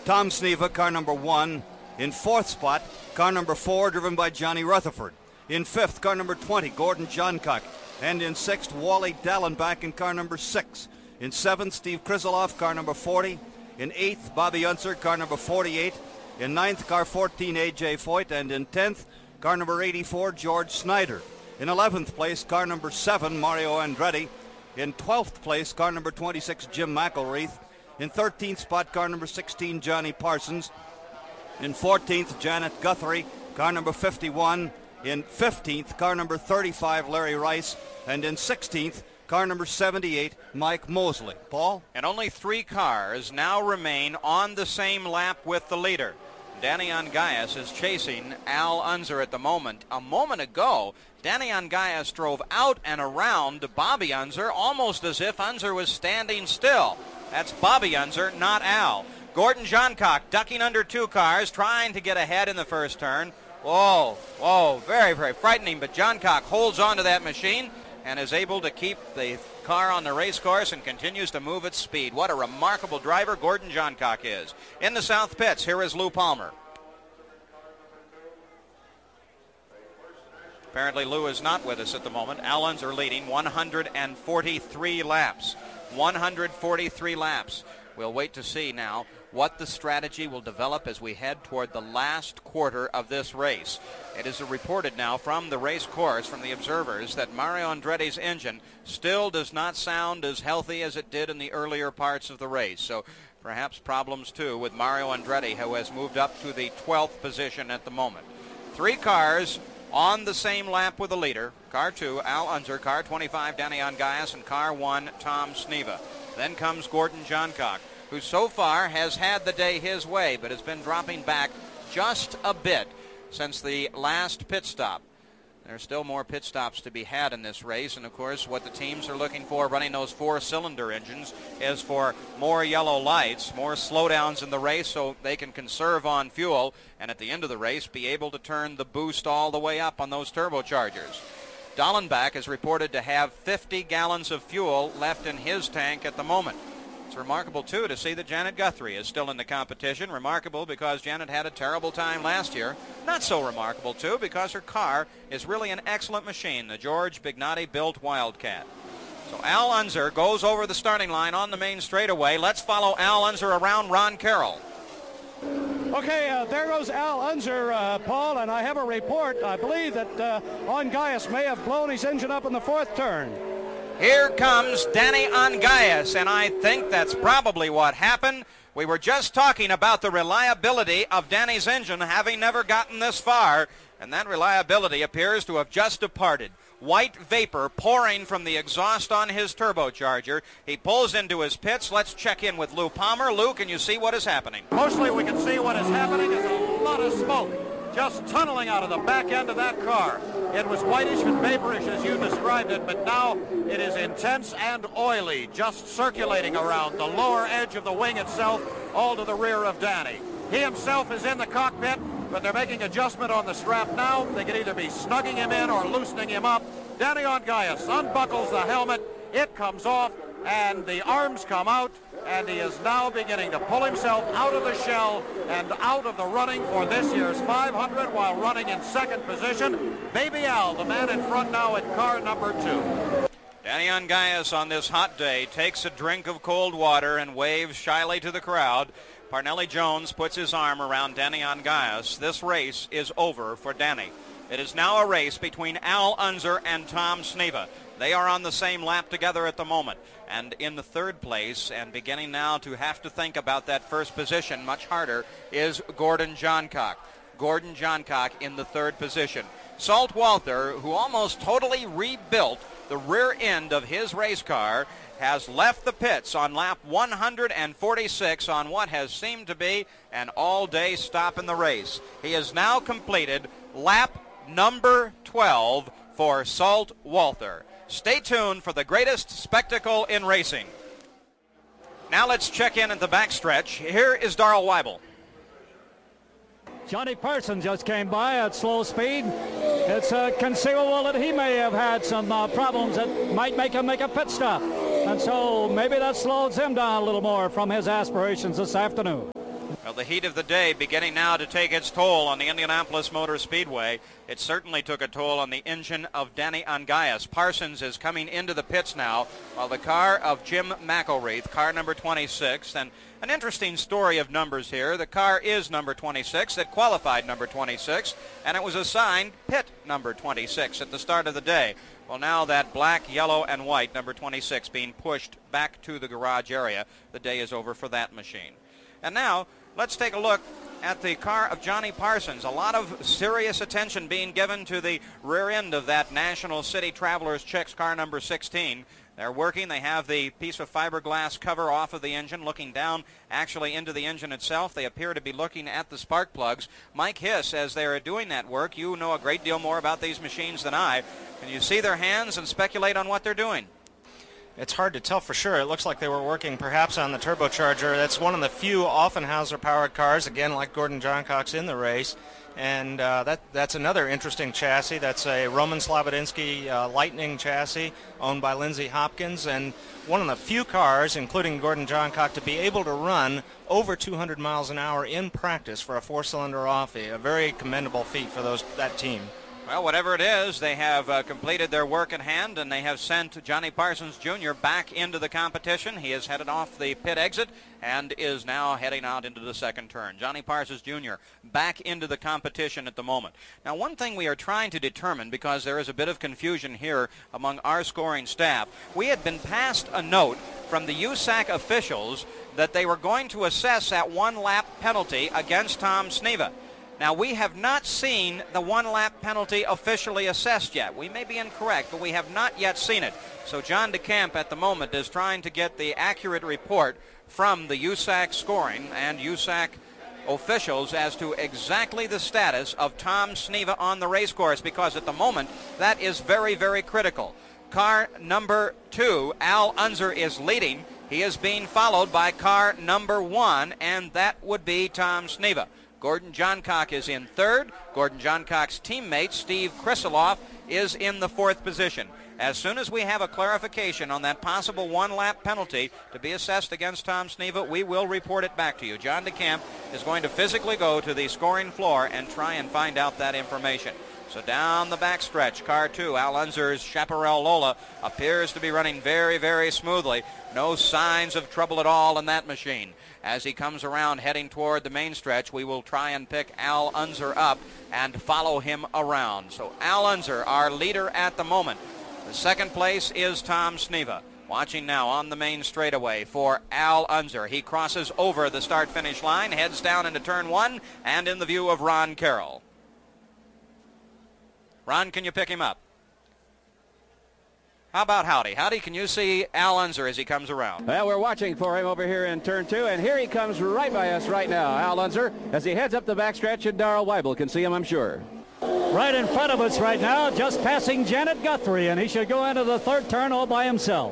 Tom Sneva, car number 1. In 4th spot, car number 4, driven by Johnny Rutherford. In 5th, car number 20, Gordon Johncock. And in 6th, Wally Dallenbach in car number 6. In 7th, Steve Krizeloff, car number 40. In 8th, Bobby Unser, car number 48. In 9th, car 14, A.J. Foyt. And in 10th, car number 84, George Snyder. In 11th place, car number 7, Mario Andretti. In 12th place, car number 26, Jim McElreath. In 13th spot, car number 16, Johnny Parsons. In 14th, Janet Guthrie, car number 51. In 15th, car number 35, Larry Rice. And in 16th, car number 78, Mike Mosley. Paul? And only 3 cars now remain on the same lap with the leader. Danny Ongais is chasing Al Unser at the moment. A moment ago, Danny Ongais drove out and around Bobby Unser almost as if Unser was standing still. That's Bobby Unser, not Al. Gordon Johncock ducking under 2 cars, trying to get ahead in the first turn. Whoa, very, very frightening, but Johncock holds on to that machine and is able to keep the car on the race course and continues to move at speed. What a remarkable driver Gordon Johncock is. In the south pits, here is Lou Palmer. Apparently Lou is not with us at the moment. Al Unser leading 143 laps. 143 laps. We'll wait to see now what the strategy will develop as we head toward the last quarter of this race. It is reported now from the race course, from the observers, that Mario Andretti's engine still does not sound as healthy as it did in the earlier parts of the race. So perhaps problems too with Mario Andretti, who has moved up to the 12th position at the moment. 3 cars on the same lap with the leader. Car 2, Al Unser. Car 25, Danny Ongais. And car 1, Tom Sneva. Then comes Gordon Johncock, who so far has had the day his way, but has been dropping back just a bit since the last pit stop. There's still more pit stops to be had in this race, and of course what the teams are looking for running those 4-cylinder engines is for more yellow lights, more slowdowns in the race so they can conserve on fuel, and at the end of the race be able to turn the boost all the way up on those turbochargers. Dallenbach is reported to have 50 gallons of fuel left in his tank at the moment. It's remarkable, too, to see that Janet Guthrie is still in the competition. Remarkable because Janet had a terrible time last year. Not so remarkable, too, because her car is really an excellent machine, the George Bignati-built Wildcat. So Al Unser goes over the starting line on the main straightaway. Let's follow Al Unser around Ron Carroll. Okay, there goes Al Unser, Paul, and I have a report. I believe that Ongais may have blown his engine up in the 4th turn. Here comes Danny Ongais, and I think that's probably what happened. We were just talking about the reliability of Danny's engine having never gotten this far, and that reliability appears to have just departed. White vapor pouring from the exhaust on his turbocharger. He pulls into his pits. Let's check in with Lou Palmer. Lou, can you see what is happening? Mostly we can see what is happening is a lot of smoke just tunneling out of the back end of that car. It was whitish and vaporish as you described it, but now it is intense and oily, just circulating around the lower edge of the wing itself, all to the rear of Danny. He himself is in the cockpit, but they're making adjustment on the strap now. They can either be snugging him in or loosening him up. Danny Ongais unbuckles the helmet, it comes off, and the arms come out, and he is now beginning to pull himself out of the shell and out of the running for this year's 500 while running in 2nd position. Baby Al, the man in front now at car number 2. Danny Ongais on this hot day takes a drink of cold water and waves shyly to the crowd. Parnelli Jones puts his arm around Danny Ongais. This race is over for Danny. It is now a race between Al Unser and Tom Sneva. They are on the same lap together at the moment. And in the 3rd place, and beginning now to have to think about that 1st position much harder, is Gordon Johncock. Gordon Johncock in the 3rd position. Salt Walther, who almost totally rebuilt the rear end of his race car, has left the pits on lap 146 on what has seemed to be an all-day stop in the race. He has now completed lap number 12 for Salt Walther. Stay tuned for the greatest spectacle in racing. Now let's check in at the backstretch. Here is Darrell Weibel. Johnny Parsons just came by at slow speed. It's conceivable that he may have had some problems that might make him make a pit stop. And so maybe that slows him down a little more from his aspirations this afternoon. Well, the heat of the day beginning now to take its toll on the Indianapolis Motor Speedway. It certainly took a toll on the engine of Danny Ongais. Parsons is coming into the pits now, while the car of Jim McElreath, car number 26, and an interesting story of numbers here. The car is number 26. It qualified number 26, and it was assigned pit number 26 at the start of the day. Well, now that black, yellow, and white, number 26, being pushed back to the garage area, the day is over for that machine. And now, let's take a look at the car of Johnny Parsons. A lot of serious attention being given to the rear end of that National City Travelers Chicks car number 16. They're working. They have the piece of fiberglass cover off of the engine, looking down actually into the engine itself. They appear to be looking at the spark plugs. Mike Hiss, as they're doing that work, you know a great deal more about these machines than I. Can you see their hands and speculate on what they're doing? It's hard to tell for sure. It looks like they were working perhaps on the turbocharger. That's one of the few Offenhauser-powered cars, again, like Gordon Johncock's in the race. And that's another interesting chassis. That's a Roman Slobodinsky Lightning chassis owned by Lindsey Hopkins, and one of the few cars, including Gordon Johncock, to be able to run over 200 miles an hour in practice for a four-cylinder Offie. A very commendable feat for that team. Well, whatever it is, they have completed their work in hand, and they have sent Johnny Parsons Jr. back into the competition. He is headed off the pit exit and is now heading out into the second turn. Johnny Parsons Jr. back into the competition at the moment. Now, one thing we are trying to determine, because there is a bit of confusion here among our scoring staff, we had been passed a note from the USAC officials that they were going to assess that one-lap penalty against Tom Sneva. Now, we have not seen the one-lap penalty officially assessed yet. We may be incorrect, but we have not yet seen it. So John DeCamp at the moment is trying to get the accurate report from the USAC scoring and USAC officials as to exactly the status of Tom Sneva on the race course, because at the moment that is very, very critical. Car number 2, Al Unser, is leading. He is being followed by car number 1, and that would be Tom Sneva. Gordon Johncock is in third. Gordon Johncock's teammate, Steve Krisiloff, is in the fourth position. As soon as we have a clarification on that possible one-lap penalty to be assessed against Tom Sneva, we will report it back to you. John DeCamp is going to physically go to the scoring floor and try and find out that information. So down the backstretch, car 2, Al Unser's Chaparral Lola, appears to be running very, very smoothly. No signs of trouble at all in that machine. As he comes around heading toward the main stretch, we will try and pick Al Unser up and follow him around. So Al Unser, our leader at the moment. The second place is Tom Sneva. Watching now on the main straightaway for Al Unser. He crosses over the start-finish line, heads down into turn 1, and in the view of Ron Carroll. Ron, can you pick him up? How about Howdy? Howdy, can you see Al Unser as he comes around? Well, we're watching for him over here in turn 2, and here he comes right by us right now, Al Unser, as he heads up the backstretch, and Darrell Weibel can see him, I'm sure. Right in front of us right now, just passing Janet Guthrie, and he should go into the third turn all by himself.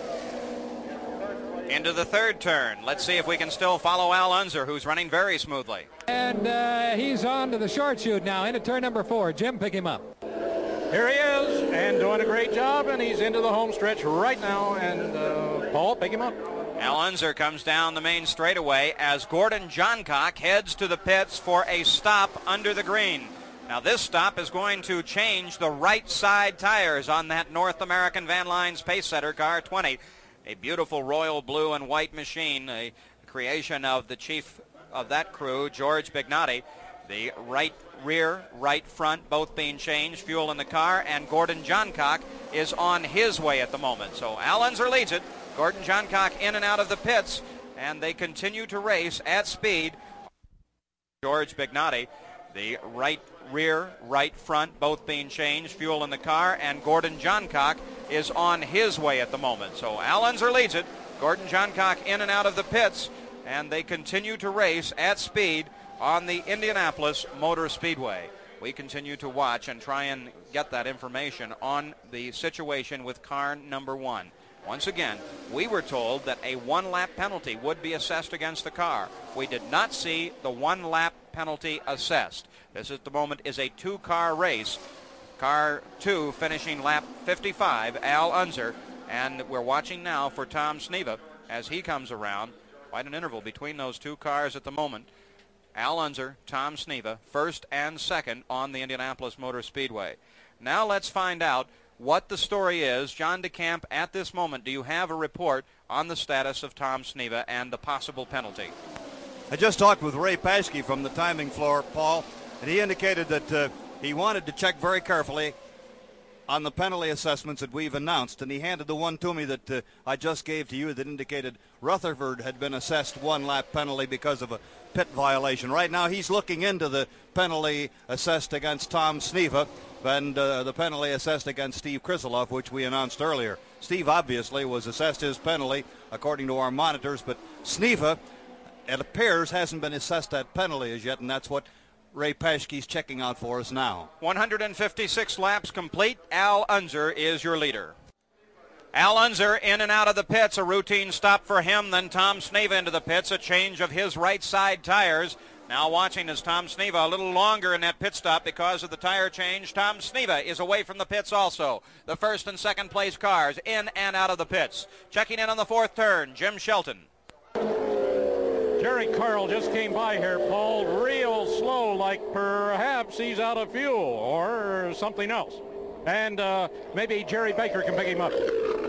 Into the third turn. Let's see if we can still follow Al Unser, who's running very smoothly. And he's on to the short chute now, into turn number 4. Jim, pick him up. Here he is, and doing a great job, and he's into the home stretch right now, and Paul, pick him up. Al Unser comes down the main straightaway as Gordon Johncock heads to the pits for a stop under the green. Now this stop is going to change the right side tires on that North American Van Lines Pacesetter car 20. A beautiful royal blue and white machine, a creation of the chief of that crew, George Bignati. The right rear, right front, both being changed, fuel in the car, and Gordon Johncock is on his way at the moment. So Al Unser leads it. Gordon Johncock in and out of the pits, and they continue to race at speed. George Bignati, the right rear, right front, both being changed, fuel in the car, and Gordon Johncock is on his way at the moment. So Al Unser leads it. Gordon Johncock in and out of the pits, and they continue to race at speed on the Indianapolis Motor Speedway. We continue to watch and try and get that information on the situation with car number 1. Once again, we were told that a one-lap penalty would be assessed against the car. We did not see the one-lap penalty assessed. This at the moment is a two-car race. Car 2 finishing lap 55, Al Unser, and we're watching now for Tom Sneva as he comes around. Quite an interval between those two cars at the moment. Al Unser, Tom Sneva, first and second on the Indianapolis Motor Speedway. Now let's find out what the story is. John DeCamp, at this moment, do you have a report on the status of Tom Sneva and the possible penalty? I just talked with Ray Paschke from the timing floor, Paul, and he indicated that he wanted to check very carefully on the penalty assessments that we've announced, and he handed the one to me that I just gave to you that indicated Rutherford had been assessed one lap penalty because of a pit violation. Right now he's looking into the penalty assessed against Tom Sneva and the penalty assessed against Steve Krisolov, which we announced earlier. Steve obviously was assessed his penalty according to our monitors, but Sneva, it appears, hasn't been assessed that penalty as yet, and that's what Ray Paschke's checking out for us now. 156 laps complete. Al Unser is your leader. Al Unser in and out of the pits, a routine stop for him. Then Tom Sneva into the pits, a change of his right side tires. Now watching as Tom Sneva a little longer in that pit stop because of the tire change. Tom Sneva is away from the pits also. The first and second place cars in and out of the pits. Checking in on the fourth turn, Jim Shelton. Jerry Carl just came by here, Paul, real slow, like perhaps he's out of fuel or something else. And maybe Jerry Baker can pick him up.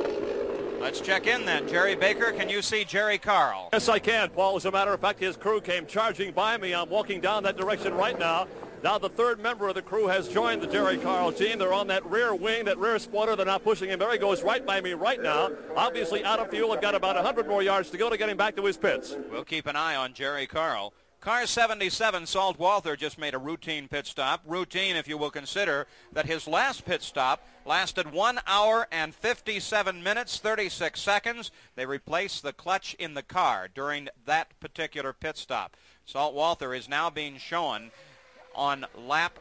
Let's check in then. Jerry Baker, can you see Jerry Carl? Yes, I can, Paul. As a matter of fact, his crew came charging by me. I'm walking down that direction right now. Now the third member of the crew has joined the Jerry Carl team. They're on that rear wing, that rear spoiler. They're not pushing him. There he goes right by me right now. Obviously out of fuel. I've got about 100 more yards to go to get him back to his pits. We'll keep an eye on Jerry Carl. Car 77, Salt Walther, just made a routine pit stop. Routine, if you will consider that his last pit stop lasted 1 hour and 57 minutes, 36 seconds. They replaced the clutch in the car during that particular pit stop. Salt Walther is now being shown on lap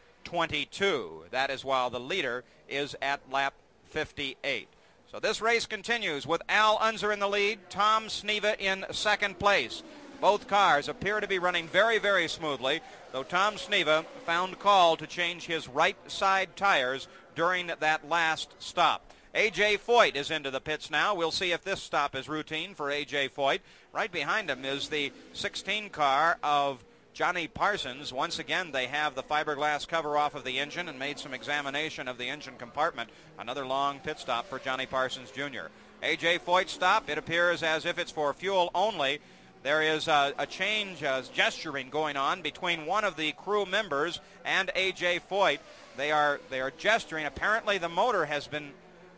22. That is while the leader is at lap 58. So this race continues with Al Unser in the lead, Tom Sneva in second place. Both cars appear to be running very, very smoothly, though Tom Sneva found call to change his right side tires during that last stop. A.J. Foyt is into the pits now. We'll see if this stop is routine for A.J. Foyt. Right behind him is the 16 car of Johnny Parsons. Once again, they have the fiberglass cover off of the engine and made some examination of the engine compartment. Another long pit stop for Johnny Parsons Jr. A.J. Foyt's stop, it appears as if it's for fuel only. There is a change, gesturing going on between one of the crew members and A.J. Foyt. They are gesturing. Apparently the motor has been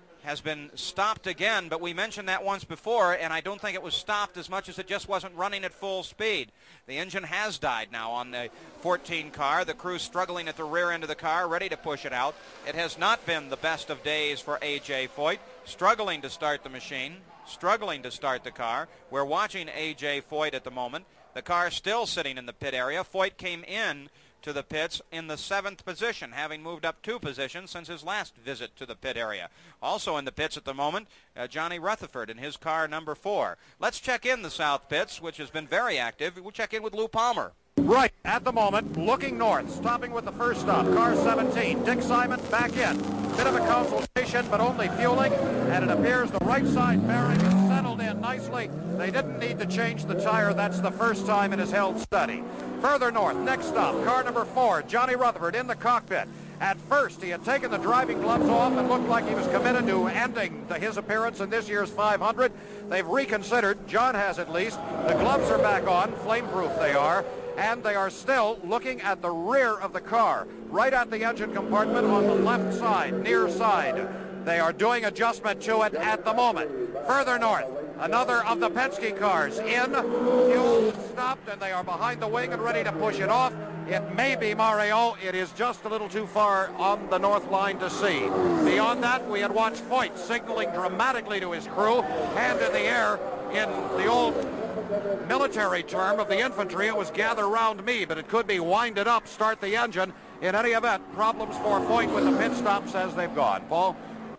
stopped again, but we mentioned that once before, and I don't think it was stopped as much as it just wasn't running at full speed. The engine has died now on the 14 car. The crew struggling at the rear end of the car, ready to push it out. It has not been the best of days for A.J. Foyt, struggling to start the machine, struggling to start the car. We're watching A.J. Foyt at the moment. The car still sitting in the pit area. Foyt came in to the pits in the 7th position, having moved up 2 positions since his last visit to the pit area. Also in the pits at the moment, Johnny Rutherford in his car number 4. Let's check in the South pits, which has been very active. We'll check in with Lou Palmer. Right at the moment, looking north, stopping with the first stop, car 17. Dick Simon back in. Bit of a consultation, but only fueling, and it appears the right side bearing is settled in nicely. They didn't need to change the tire. That's the first time it has held steady. Further north, next stop, car number 4, Johnny Rutherford in the cockpit. At first, he had taken the driving gloves off and looked like he was committed to ending his appearance in this year's 500. They've reconsidered. John has at least. The gloves are back on, flame-proof they are, and they are still looking at the rear of the car, right at the engine compartment on the left side, near side. They are doing adjustment to it at the moment. Further north, another of the Penske cars in, fuel stopped, and they are behind the wing and ready to push it off. It may be Mario. It is just a little too far on the north line to see. Beyond that, we had watched Foyt signaling dramatically to his crew, hand in the air. In the old military term of the infantry, it was gather round me, but it could be wind it up, start the engine. In any event, problems for Foyt with the pit stops as they've gone. Paul?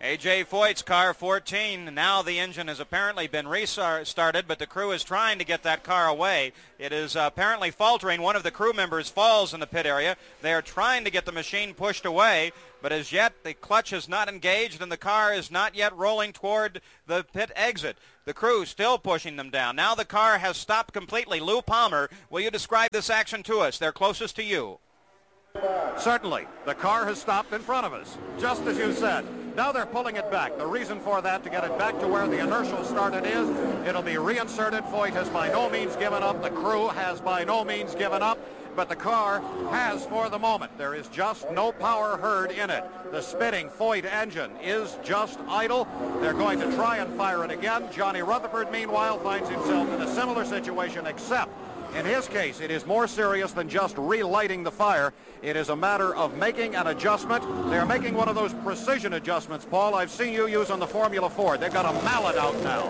A.J. Foyt's car 14. Now the engine has apparently been restarted, but the crew is trying to get that car away. It is apparently faltering. One of the crew members falls in the pit area. They are trying to get the machine pushed away, but as yet the clutch is not engaged and the car is not yet rolling toward the pit exit. The crew still pushing them down. Now the car has stopped completely. Lou Palmer, will you describe this action to us? They're closest to you. Certainly. The car has stopped in front of us, just as you said. Now they're pulling it back. The reason for that, to get it back to where the inertial started is, it'll be reinserted. Foyt has by no means given up. The crew has by no means given up. But the car has for the moment. There is just no power heard in it. The spinning Foyt engine is just idle. They're going to try and fire it again. Johnny Rutherford, meanwhile, finds himself in a similar situation, except in his case, it is more serious than just relighting the fire. It is a matter of making an adjustment. They're making one of those precision adjustments, Paul, I've seen you use on the Formula Ford. They've got a mallet out now.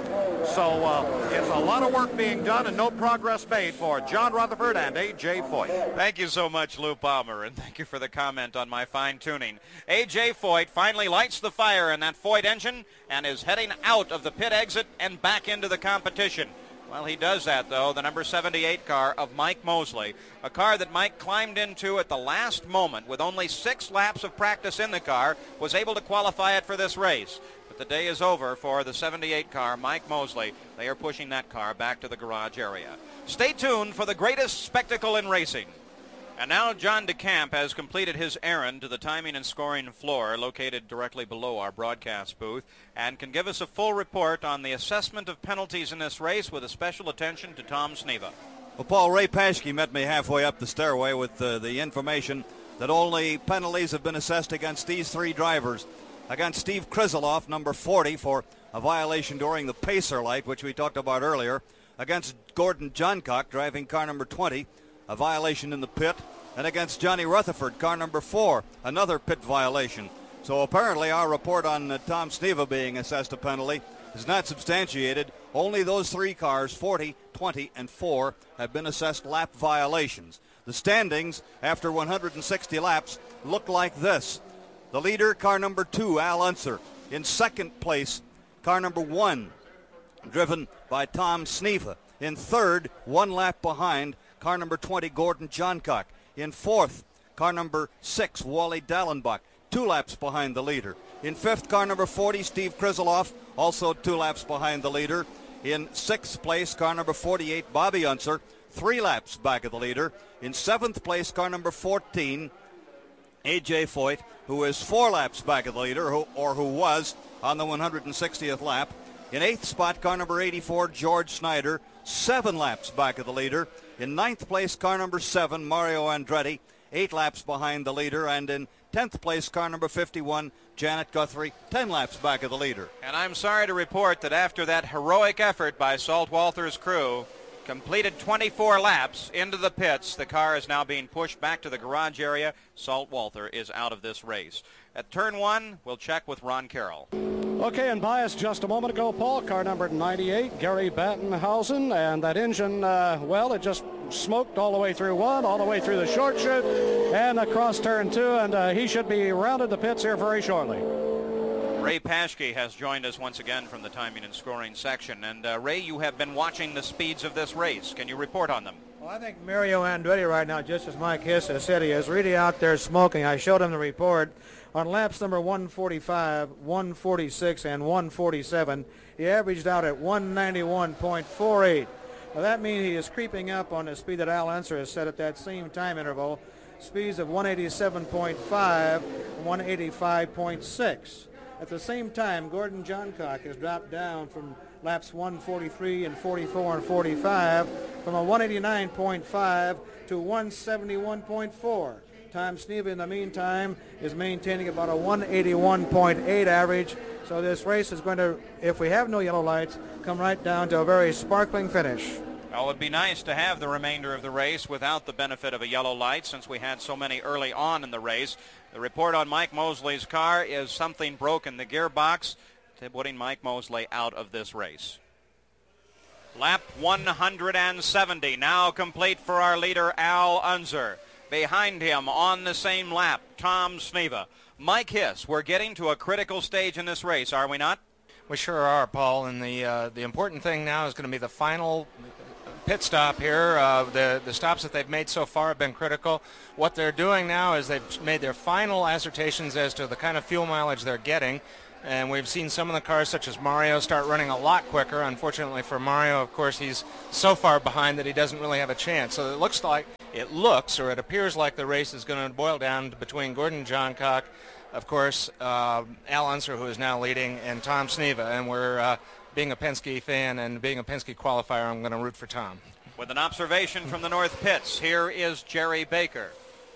So it's a lot of work being done and no progress made for John Rutherford and A.J. Foyt. Thank you so much, Lou Palmer, and thank you for the comment on my fine-tuning. A.J. Foyt finally lights the fire in that Foyt engine and is heading out of the pit exit and back into the competition. Well, he does that, though, the number 78 car of Mike Mosley, a car that Mike climbed into at the last moment with only 6 laps of practice in the car, was able to qualify it for this race. But the day is over for the 78 car, Mike Mosley. They are pushing that car back to the garage area. Stay tuned for the greatest spectacle in racing. And now John DeCamp has completed his errand to the timing and scoring floor located directly below our broadcast booth and can give us a full report on the assessment of penalties in this race with a special attention to Tom Sneva. Well, Paul, Ray Paschke met me halfway up the stairway with the information that only penalties have been assessed against these 3 drivers. Against Steve Krizeloff, number 40, for a violation during the pacer light, which we talked about earlier. Against Gordon Johncock, driving car number 20, a violation in the pit, and against Johnny Rutherford, car number 4, another pit violation. So apparently our report on Tom Sneva being assessed a penalty is not substantiated. Only those 3 cars, 40, 20, and 4, have been assessed lap violations. The standings after 160 laps look like this. The leader, car number 2, Al Unser. In second place, car number 1, driven by Tom Sneva. In third, 1 lap behind, car number 20, Gordon Johncock. In fourth, car number 6, Wally Dallenbach, 2 laps behind the leader. In fifth, car number 40, Steve Krizeloff, also 2 laps behind the leader. In sixth place, car number 48, Bobby Unser, 3 laps back of the leader. In seventh place, car number 14, A.J. Foyt, who is 4 laps back of the leader, who was on the 160th lap. In 8th spot, car number 84, George Snyder, 7 laps back of the leader. In 9th place, car number 7, Mario Andretti, 8 laps behind the leader. And in 10th place, car number 51, Janet Guthrie, 10 laps back of the leader. And I'm sorry to report that after that heroic effort by Salt Walther's crew, completed 24 laps into the pits, the car is now being pushed back to the garage area. Salt Walther is out of this race. At turn 1, we'll check with Ron Carroll. Okay, and by us just a moment ago, Paul, car number 98, Gary Battenhausen, and that engine, well, it just smoked all the way through 1, all the way through the short chute, and across turn 2, and he should be rounded the pits here very shortly. Ray Paschke has joined us once again from the timing and scoring section. And Ray, you have been watching the speeds of this race. Can you report on them? Well, I think Mario Andretti right now, just as Mike Hiss has said, he is really out there smoking. I showed him the report. On laps number 145, 146, and 147, he averaged out at 191.48. Now that means he is creeping up on the speed that Al Unser has set at that same time interval, speeds of 187.5 and 185.6. At the same time, Gordon Johncock has dropped down from laps 143 and 44 and 45 from a 189.5 to 171.4. Tom Sneva, in the meantime, is maintaining about a 181.8 average. So this race is going to, if we have no yellow lights, come right down to a very sparkling finish. Well, it'd be nice to have the remainder of the race without the benefit of a yellow light since we had so many early on in the race. The report on Mike Mosley's car is something broke in the gearbox, putting Mike Mosley out of this race. Lap 170 now complete for our leader, Al Unser. Behind him on the same lap, Tom Sneva. Mike Hiss, we're getting to a critical stage in this race, are we not? We sure are, Paul, and the important thing now is going to be the final pit stop here. The stops that they've made so far have been critical. What they're doing now is they've made their final assertions as to the kind of fuel mileage they're getting, and we've seen some of the cars, such as Mario, start running a lot quicker. Unfortunately for Mario, of course, he's so far behind that he doesn't really have a chance. So it appears like the race is going to boil down to between Gordon Johncock, of course, Al Unser, who is now leading, and Tom Sneva. And we're, being a Penske fan and being a Penske qualifier, I'm going to root for Tom. With an observation from the North Pits, here is Jerry Baker.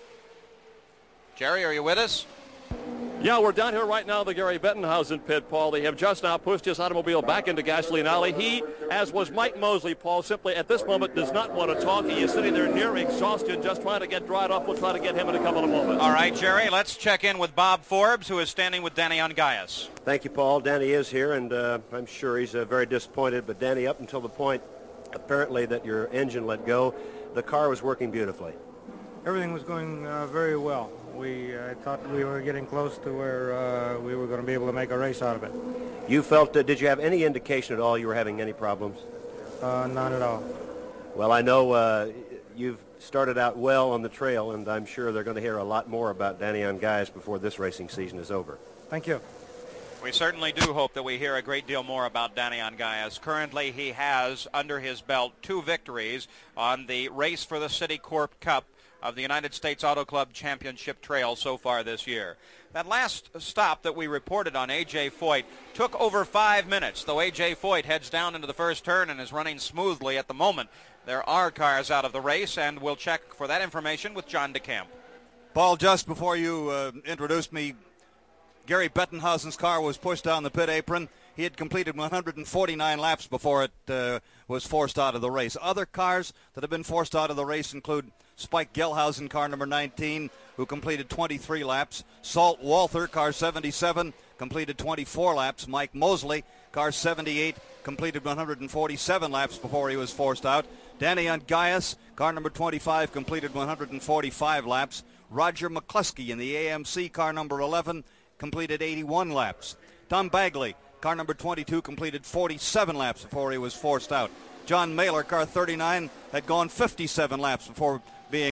Jerry, are you with us? Yeah, we're down here right now, the Gary Bettenhausen pit, Paul. They have just now pushed his automobile back into Gasoline Alley. He, as was Mike Mosley, Paul, simply at this moment does not want to talk. He is sitting there near exhaustion, just trying to get dried off. We'll try to get him in a couple of moments. All right, Jerry, let's check in with Bob Forbes, who is standing with Danny Ongayas. Thank you, Paul. Danny is here, and I'm sure he's very disappointed. But, Danny, up until the point, apparently, that your engine let go, the car was working beautifully. Everything was going very well. I thought we were getting close to where we were going to be able to make a race out of it. You felt, did you have any indication at all you were having any problems? None at all. Well, I know you've started out well on the trail, and I'm sure they're going to hear a lot more about Danny Ongayas before this racing season is over. Thank you. We certainly do hope that we hear a great deal more about Danny Ongayas. Currently, he has under his belt 2 victories on the Race for the Citicorp Cup of the United States Auto Club Championship Trail so far this year. That last stop that we reported on A.J. Foyt took over 5 minutes, though A.J. Foyt heads down into the first turn and is running smoothly at the moment. There are cars out of the race, and we'll check for that information with John DeCamp. Paul, just before you introduced me, Gary Bettenhausen's car was pushed down the pit apron. He had completed 149 laps before it was forced out of the race. Other cars that have been forced out of the race include Spike Gelhausen, car number 19, who completed 23 laps. Salt Walther, car 77, completed 24 laps. Mike Mosley, car 78, completed 147 laps before he was forced out. Danny Ongayas, car number 25, completed 145 laps. Roger McCluskey in the AMC, car number 11, completed 81 laps. Tom Bagley, car number 22, completed 47 laps before he was forced out. John Mailer, car 39, had gone 57 laps before being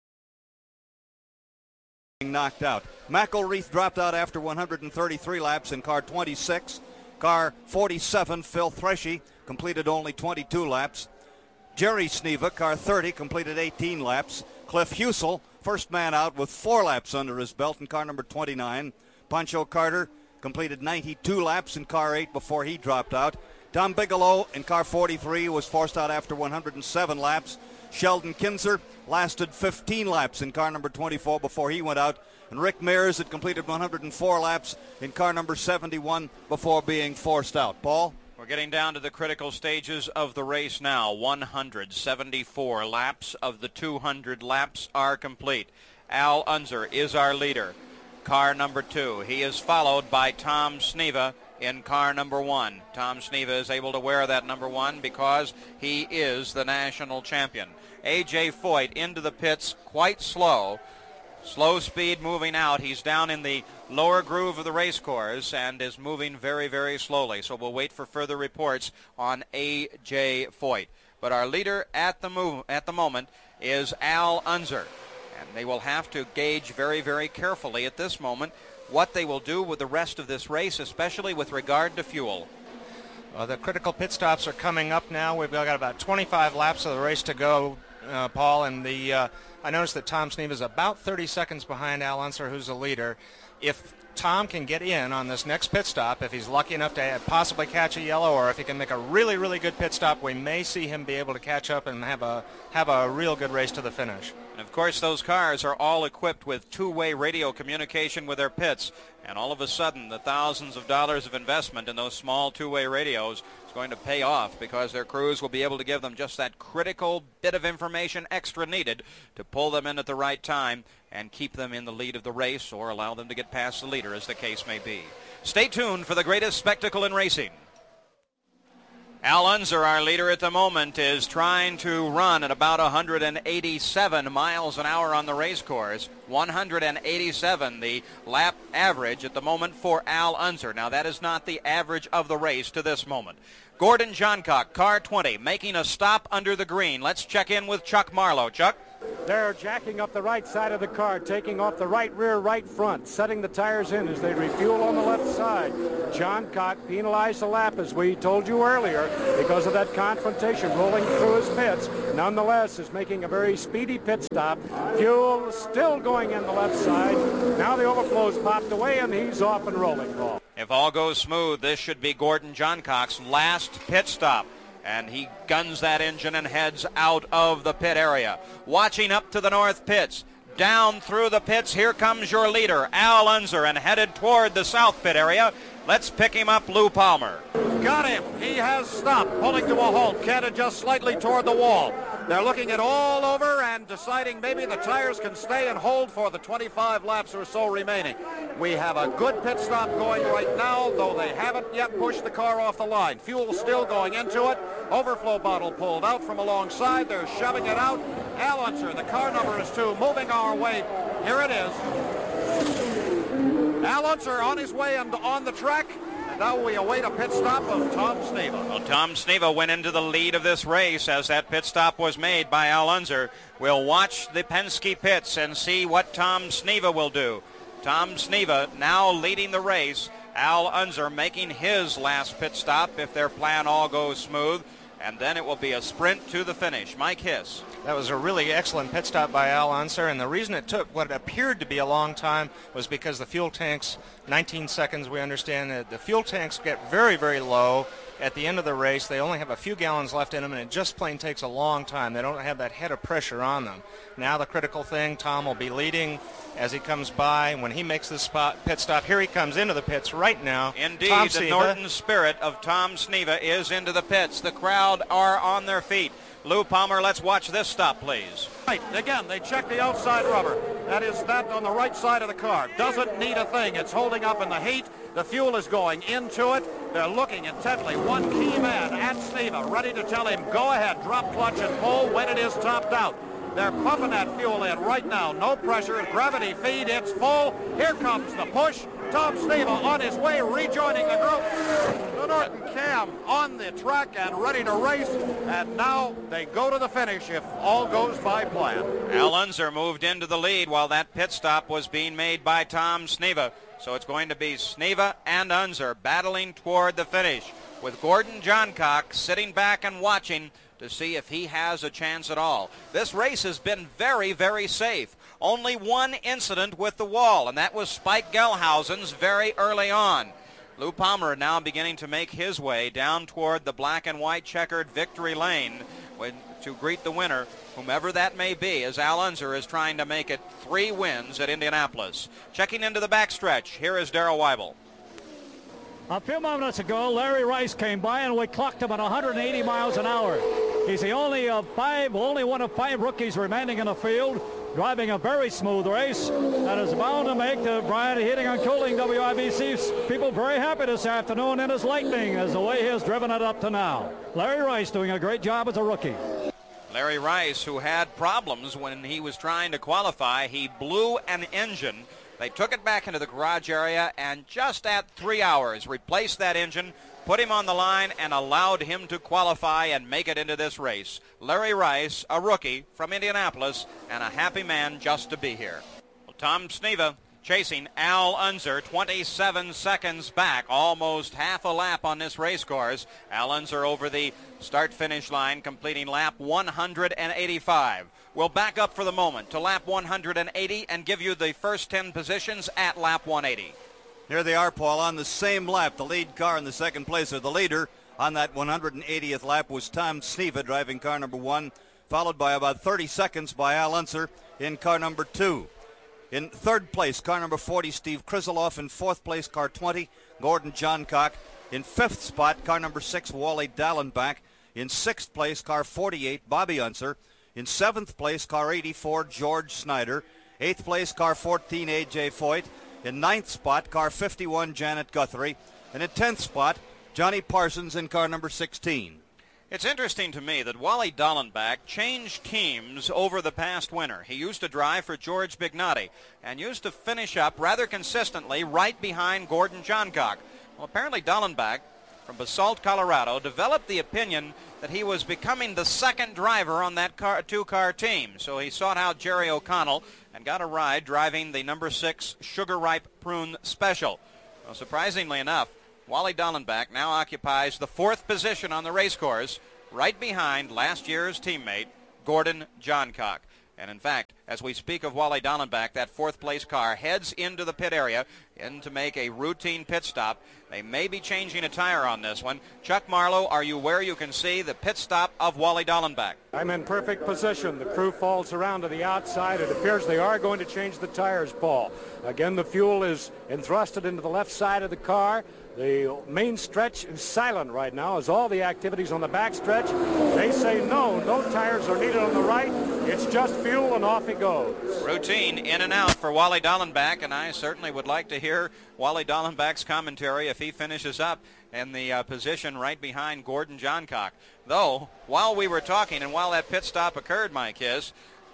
knocked out. McElreath dropped out after 133 laps in car 26. Car 47, Phil Threshy, completed only 22 laps. Jerry Sneva, car 30, completed 18 laps. Cliff Husel, first man out with 4 laps under his belt in car number 29. Pancho Carter completed 92 laps in car 8 before he dropped out. Tom Bigelow in car 43 was forced out after 107 laps. Sheldon Kinzer lasted 15 laps in car number 24 before he went out. And Rick Mears had completed 104 laps in car number 71 before being forced out. Paul? We're getting down to the critical stages of the race now. 174 laps of the 200 laps are complete. Al Unser is our leader. Car number 2. He is followed by Tom Sneva in car number 1. Tom Sneva is able to wear that number 1 because he is the national champion. A.J. Foyt into the pits quite slow. Slow speed moving out. He's down in the lower groove of the race course and is moving very, very slowly. So we'll wait for further reports on A.J. Foyt. But our leader at the moment is Al Unser. And they will have to gauge very, very carefully at this moment what they will do with the rest of this race, especially with regard to fuel. The critical pit stops are coming up now. We've got about 25 laps of the race to go, Paul, and I noticed that Tom Sneva is about 30 seconds behind Al Unser, who's the leader. If Tom can get in on this next pit stop, if he's lucky enough to possibly catch a yellow, or if he can make a really, really good pit stop, we may see him be able to catch up and have a real good race to the finish. And of course, those cars are all equipped with two-way radio communication with their pits. And all of a sudden, the thousands of dollars of investment in those small two-way radios is going to pay off because their crews will be able to give them just that critical bit of information extra needed to pull them in at the right time and keep them in the lead of the race or allow them to get past the leader, as the case may be. Stay tuned for the greatest spectacle in racing. Al Unser, our leader at the moment, is trying to run at about 187 miles an hour on the race course. 187, the lap average at the moment for Al Unser. Now, that is not the average of the race to this moment. Gordon Johncock, car 20, making a stop under the green. Let's check in with Chuck Marlowe. Chuck? They're jacking up the right side of the car, taking off the right rear, right front, setting the tires in as they refuel on the left side. Johncock penalized the lap, as we told you earlier, because of that confrontation rolling through his pits. Nonetheless, is making a very speedy pit stop. Fuel still going in the left side. Now the overflow's popped away, and he's off and rolling, Paul. If all goes smooth, this should be Gordon Johncock's last pit stop. And he guns that engine and heads out of the pit area. Watching up to the north pits. Down through the pits, here comes your leader, Al Unser, and headed toward the south pit area. Let's pick him up, Lou Palmer. Got him. He has stopped, pulling to a halt, canted just slightly toward the wall. They're looking it all over and deciding maybe the tires can stay and hold for the 25 laps or so remaining. We have a good pit stop going right now, though they haven't yet pushed the car off the line. Fuel still going into it. Overflow bottle pulled out from alongside. They're shoving it out. Al Unser, the car number is 2, moving our way. Here it is. Al Unser on his way and on the track. And now we await a pit stop of Tom Sneva. Well, Tom Sneva went into the lead of this race as that pit stop was made by Al Unser. We'll watch the Penske pits and see what Tom Sneva will do. Tom Sneva now leading the race. Al Unser making his last pit stop if their plan all goes smooth. And then it will be a sprint to the finish. Mike Hiss. That was a really excellent pit stop by Al Unser, and the reason it took what appeared to be a long time was because the fuel tanks, 19 seconds we understand, that the fuel tanks get very, very low at the end of the race. They only have a few gallons left in them, and it just plain takes a long time. They don't have that head of pressure on them. Now the critical thing, Tom will be leading as he comes by. When he makes this pit stop, here he comes into the pits right now. Indeed, the Norton spirit of Tom Sneva is into the pits. The crowd are on their feet. Lou Palmer, let's watch this stop, please. Right, again, they check the outside rubber. That is that on the right side of the car. Doesn't need a thing. It's holding up in the heat. The fuel is going into it. They're looking intently. One key man at Sneva, ready to tell him, go ahead, drop clutch and pull when it is topped out. They're pumping that fuel in right now. No pressure, gravity feed, it's full. Here comes the push. Tom Sneva on his way, rejoining the group. The Norton Cam on the track and ready to race. And now they go to the finish if all goes by plan. Al Unser moved into the lead while that pit stop was being made by Tom Sneva. So it's going to be Sneva and Unser battling toward the finish, with Gordon Johncock sitting back and watching to see if he has a chance at all. This race has been very, very safe. Only one incident with the wall, and that was Spike Gelhausen's very early on. Lou Palmer now beginning to make his way down toward the black and white checkered victory lane to greet the winner, whomever that may be, as Al Unser is trying to make it 3 wins at Indianapolis. Checking into the backstretch, here is Darrell Weibel. A few moments ago, Larry Rice came by and we clocked him at 180 miles an hour. He's the only one of 5 rookies remaining in the field, driving a very smooth race that is bound to make the Bryant Heating and Cooling WIBC people very happy this afternoon in his Lightning as the way he has driven it up to now. Larry Rice doing a great job as a rookie. Larry Rice, who had problems when he was trying to qualify, he blew an engine. They took it back into the garage area and just at 3 hours replaced that engine, put him on the line, and allowed him to qualify and make it into this race. Larry Rice, a rookie from Indianapolis, and a happy man just to be here. Well, Tom Sneva chasing Al Unser 27 seconds back, almost half a lap on this race course. Al Unser over the start-finish line, completing lap 185. We'll back up for the moment to lap 180 and give you the first 10 positions at lap 180. Here they are, Paul, on the same lap. The lead car in the second place, or the leader on that 180th lap, was Tom Sneva driving car number 1, followed by about 30 seconds by Al Unser in car number 2. In third place, car number 40, Steve Krizeloff. In fourth place, car 20, Gordon Johncock. In fifth spot, car number 6, Wally Dallenbach. In sixth place, car 48, Bobby Unser. In seventh place, car 84, George Snyder. Eighth place, car 14, A.J. Foyt. In ninth spot, car 51, Janet Guthrie. And in 10th spot, Johnny Parsons in car number 16. It's interesting to me that Wally Dallenbach changed teams over the past winter. He used to drive for George Bignotti and used to finish up rather consistently right behind Gordon Johncock. Well, apparently Dallenbach from Basalt, Colorado, developed the opinion that he was becoming the second driver on that two-car team. So he sought out Jerry O'Connell and got a ride driving the number 6 Sugar Ripe Prune Special. Well, surprisingly enough, Wally Dallenbach now occupies the 4th position on the race course, right behind last year's teammate, Gordon Johncock. And in fact, as we speak of Wally Dallenbach, that 4th place car heads into the pit area in to make a routine pit stop. They may be changing a tire on this one. Chuck Marlowe, are you where you can see the pit stop of Wally Dallenbach? I'm in perfect position. The crew falls around to the outside. It appears they are going to change the tires, Paul. Again, the fuel is entrusted into the left side of the car. The main stretch is silent right now as all the activities on the back stretch. They say no tires are needed on the right. It's just fuel and off he goes. Routine in and out for Wally Dallenbach, and I certainly would like to hear Wally Dallenbach's commentary if he finishes up in the position right behind Gordon Johncock. Though, while we were talking and while that pit stop occurred, Mike Hiss,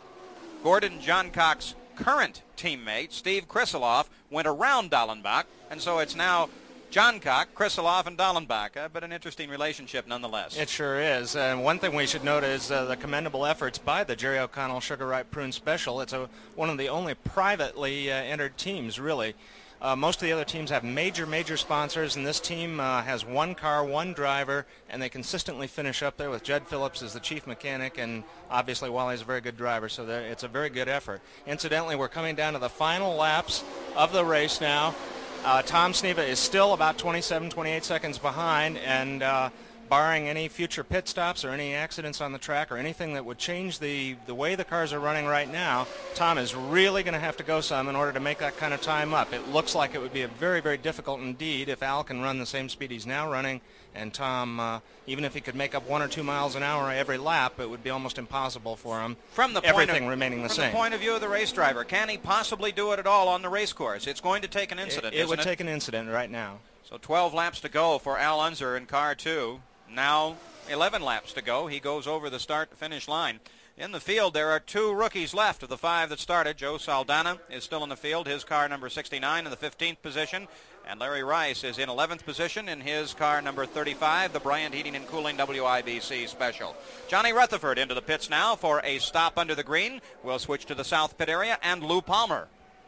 Gordon Johncock's current teammate, Steve Krisiloff, went around Dallenbach, and so it's now Johncock, Krisiloff, and Dallenbach, but an interesting relationship nonetheless. It sure is. And one thing we should note is the commendable efforts by the Jerry O'Connell Sugar Ripe Prune Special. It's one of the only privately entered teams, really. Most of the other teams have major sponsors, and this team has one car, one driver, and they consistently finish up there with Judd Phillips as the chief mechanic, and obviously Wally's a very good driver, so it's a very good effort. Incidentally, we're coming down to the final laps of the race now. Tom Sneva is still about 27-28 seconds behind, and barring any future pit stops or any accidents on the track or anything that would change the way the cars are running right now, Tom is really going to have to go some in order to make that kind of time up. It looks like it would be a very difficult indeed if Al can run the same speed he's now running, and Tom, even if he could make up 1 or 2 miles an hour every lap, it would be almost impossible for him. From the everything remaining the same. From the point of view of the race driver, can he possibly do it at all on the race course? It's going to take an incident, It would take an incident right now. So 12 laps to go for Al Unser in car 2. Now 11 laps to go. He goes over the start-finish line. In the field, there are 2 rookies left of the 5 that started. Joe Saldana is still in the field, his car number 69 in the 15th position. And Larry Rice is in 11th position in his car number 35, the Bryant Heating and Cooling WIBC Special. Johnny Rutherford into the pits now for a stop under the green. We'll switch to the south pit area, and Lou Palmer.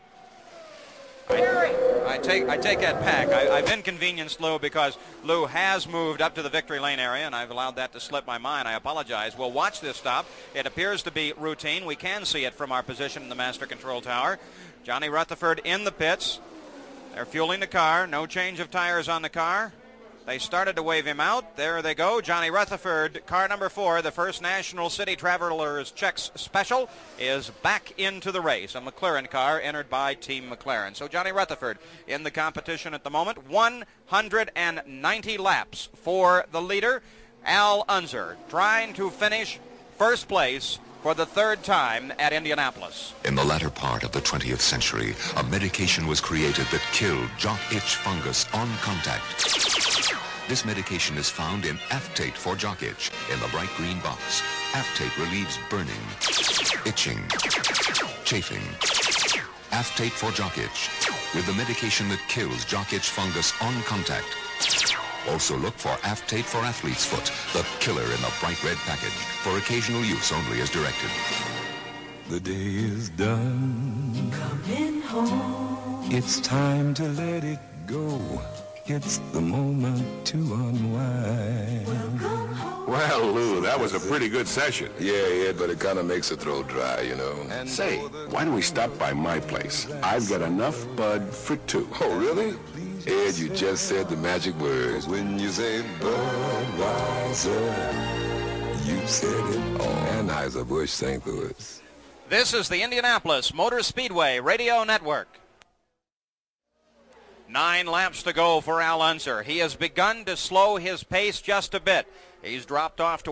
I take that back. I've inconvenienced Lou because Lou has moved up to the victory lane area, and I've allowed that to slip my mind. I apologize. We'll watch this stop. It appears to be routine. We can see it from our position in the master control tower. Johnny Rutherford in the pits. They're fueling the car. No change of tires on the car. They started to wave him out. There they go. Johnny Rutherford, car number 4, the first National City Travelers Checks Special, is back into the race. A McLaren car entered by Team McLaren. So Johnny Rutherford in the competition at the moment. 190 laps for the leader. Al Unser trying to finish first place for the 3rd time at Indianapolis. In the latter part of the 20th century, a medication was created that killed jock itch fungus on contact. This medication is found in Aftate for jock itch in the bright green box. Aftate relieves burning, itching, chafing. Aftate for jock itch, with the medication that kills jock itch fungus on contact. Also look for Aftate for athlete's foot, the killer in the bright red package, for occasional use only as directed. The day is done. Coming home. It's time to let it go. It's the moment to unwind. Well, Lou, that was a pretty good session. Yeah, but it kind of makes the throat dry, you know. And say, why don't we stop by my place? I've got enough bud for 2. Oh, really? Ed, you just said the magic words. When you say Budweiser, you said it. Anheuser-Busch, St. Louis. This is the Indianapolis Motor Speedway Radio Network. 9 laps to go for Al Unser. He has begun to slow his pace just a bit. He's dropped off to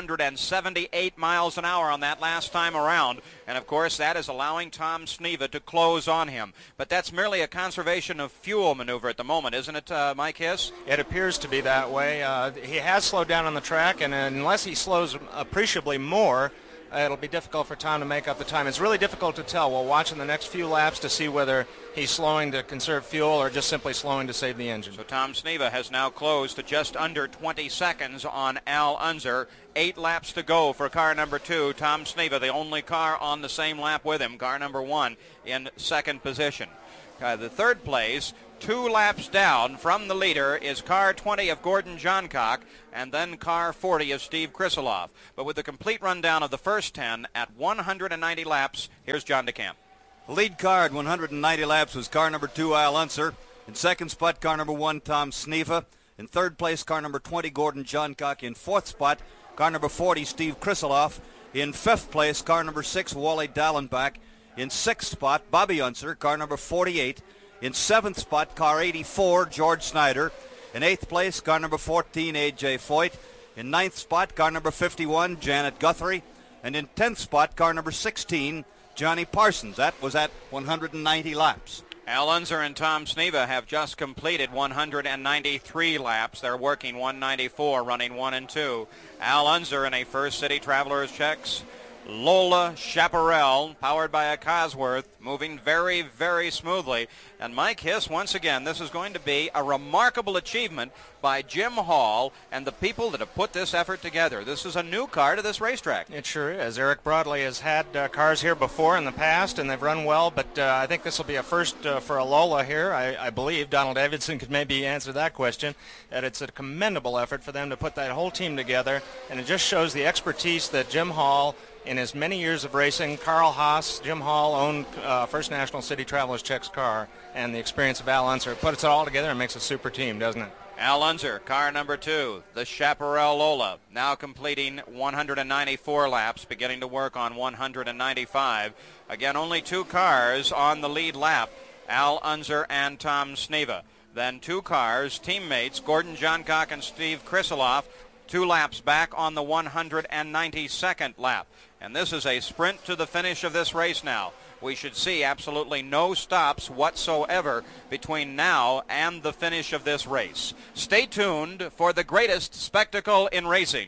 178 miles an hour on that last time around, and of course that is allowing Tom Sneva to close on him. But that's merely a conservation of fuel maneuver at the moment, isn't it, Mike Hiss? It appears to be that way. He has slowed down on the track, and unless he slows appreciably more, it'll be difficult for Tom to make up the time. It's really difficult to tell. We'll watch in the next few laps to see whether he's slowing to conserve fuel or just simply slowing to save the engine. So Tom Sneva has now closed to just under 20 seconds on Al Unser. 8 laps to go for car number 2. Tom Sneva, the only car on the same lap with him. Car number 1 in second position. The third place, 2 laps down from the leader, is car 20 of Gordon Johncock, and then car 40 of Steve Krisiloff. But with the complete rundown of the first 10 at 190 laps, here's John DeCamp. The lead car at 190 laps was car number 2, Al Unser. In second spot, car number 1, Tom Sneva. In third place, car number 20, Gordon Johncock. In fourth spot, car number 40, Steve Krisiloff. In fifth place, car number 6, Wally Dallenbach. In sixth spot, Bobby Unser, car number 48. In seventh spot, car 84, George Snyder. In eighth place, car number 14, A.J. Foyt. In ninth spot, car number 51, Janet Guthrie. And in 10th spot, car number 16, Johnny Parsons. That was at 190 laps. Al Unser and Tom Sneva have just completed 193 laps. They're working 194, running 1 and 2. Al Unser in a First City Travelers checks Lola Chaparral, powered by a Cosworth, moving very, very smoothly. And Mike Hiss, once again, this is going to be a remarkable achievement by Jim Hall and the people that have put this effort together. This is a new car to this racetrack. It sure is. Eric Broadley has had cars here before in the past, and they've run well, but I think this will be a first for a Lola here. I believe Donald Davidson could maybe answer that question, that it's a commendable effort for them to put that whole team together, and it just shows the expertise that Jim Hall, in his many years of racing, Carl Haas, Jim Hall owned First National City Travelers Czech's car, and the experience of Al Unser. It puts it all together and makes a super team, doesn't it? Al Unser, car number 2, the Chaparral Lola, now completing 194 laps, beginning to work on 195. Again, only 2 cars on the lead lap, Al Unser and Tom Sneva. Then 2 cars, teammates, Gordon Johncock and Steve Krisiloff, 2 laps back on the 192nd lap. And this is a sprint to the finish of this race now. We should see absolutely no stops whatsoever between now and the finish of this race. Stay tuned for the greatest spectacle in racing.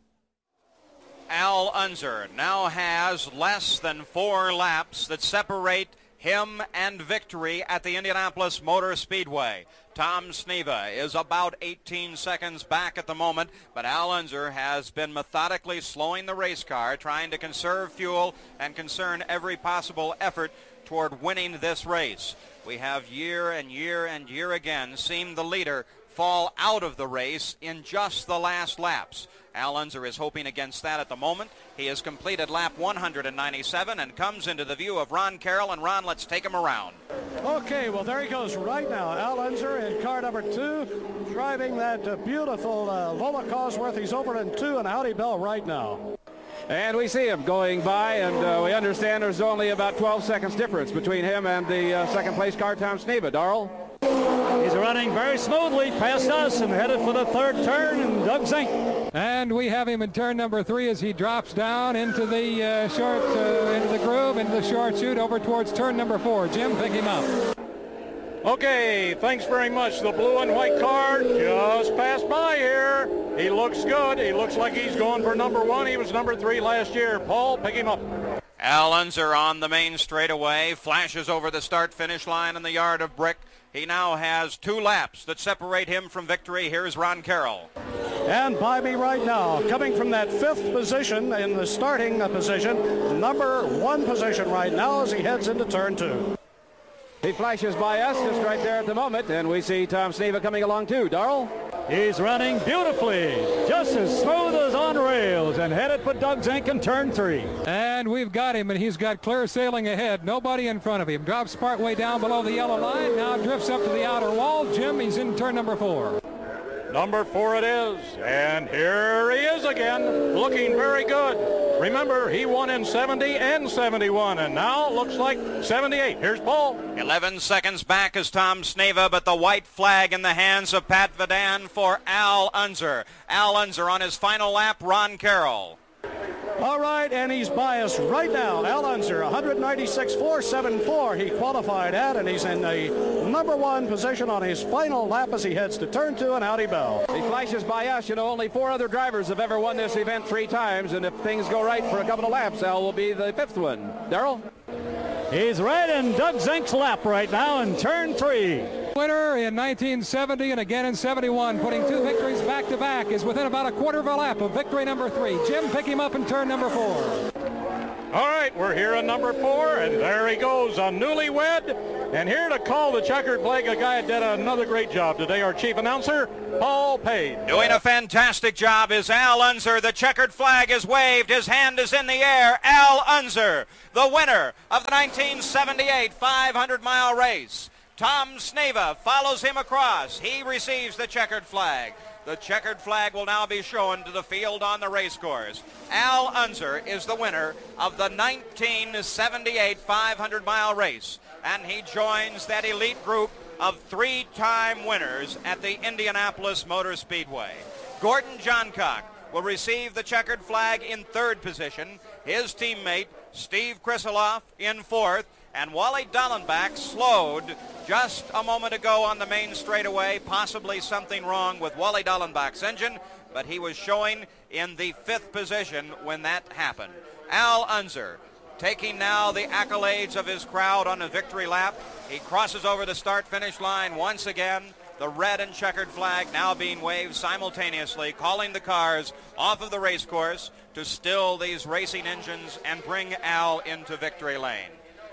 Al Unser now has less than 4 laps that separate him and victory at the Indianapolis Motor Speedway. Tom Sneva is about 18 seconds back at the moment, but Al Unser has been methodically slowing the race car, trying to conserve fuel and concern every possible effort toward winning this race. We have year and year and year again seen the leader fall out of the race in just the last laps. Al Unser is hoping against that at the moment. He has completed lap 197 and comes into the view of Ron Carroll. And Ron, let's take him around. Okay, well, there he goes right now. Al Unser in car number 2, driving that beautiful Lola Cosworth. He's over in 2 and Audi Bell right now. And we see him going by, and we understand there's only about 12 seconds difference between him and the second place car, Tom Sneva. Darrell? He's running very smoothly past us and headed for the third turn, and Doug Zink. And we have him in turn number 3 as he drops down into the into the groove, into the short chute over towards turn number 4. Jim, pick him up. Okay, thanks very much. The blue and white car just passed by here. He looks good. He looks like he's going for number 1. He was number 3 last year. Paul, pick him up. Al Unser on the main straightaway, flashes over the start-finish line in the yard of brick. He now has 2 laps that separate him from victory. Here's Ron Carroll. And by me right now, coming from that 5th position in the starting position, number 1 position right now as he heads into turn 2. He flashes by us just right there at the moment, and we see Tom Sneva coming along too. Darrell? He's running beautifully, just as smooth as on rails, and headed for Doug Zink in turn 3. And we've got him, and he's got clear sailing ahead. Nobody in front of him. Drops partway down below the yellow line, now drifts up to the outer wall. Jim, he's in turn number 4. Number 4 it is. And here he is again, looking very good. Remember, he won in 70 and 71, and now it looks like 78. Here's Paul. 11 seconds back is Tom Sneva, but the white flag in the hands of Pat Vadan for Al Unser. Al Unser on his final lap, Ron Carroll. All right, and he's biased right now. Al Unser, 196.474 he qualified at, and he's in the number 1 position on his final lap as he heads to turn 2 and Audi Bell. He flashes by us. You know, only 4 other drivers have ever won this event 3 times, and if things go right for a couple of laps, Al will be the 5th one. Darrell? He's right in Doug Zink's lap right now in turn 3. Winner in 1970 and again in 71, putting 2 victories back-to-back, is within about a quarter of a lap of victory number 3. Jim, pick him up in turn number 4. All right, we're here in number 4, and there he goes, a newlywed. And here to call the checkered flag, a guy that did another great job today, our chief announcer, Paul Page. Doing a fantastic job is Al Unser. The checkered flag is waved. His hand is in the air. Al Unser, the winner of the 1978 500-mile race. Tom Sneva follows him across. He receives the checkered flag. The checkered flag will now be shown to the field on the race course. Al Unser is the winner of the 1978 500-mile race, and he joins that elite group of 3-time winners at the Indianapolis Motor Speedway. Gordon Johncock will receive the checkered flag in 3rd position. His teammate, Steve Krisiloff, in 4th. And Wally Dallenbach slowed just a moment ago on the main straightaway. Possibly something wrong with Wally Dallenbach's engine, but he was showing in the 5th position when that happened. Al Unser taking now the accolades of his crowd on a victory lap. He crosses over the start-finish line once again. The red and checkered flag now being waved simultaneously, calling the cars off of the race course to still these racing engines and bring Al into victory lane.